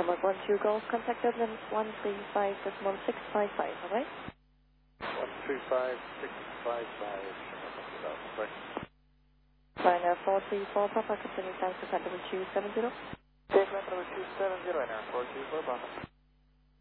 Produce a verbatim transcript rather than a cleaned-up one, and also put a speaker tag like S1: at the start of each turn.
S1: Denmark one two Golf, contact Dublin one three five decimal six five five, alright?
S2: one three five six five five.
S1: China four three four Papa, continue down to flight number two seven zero.
S2: Take flight number two seven zero, and four three four Papa.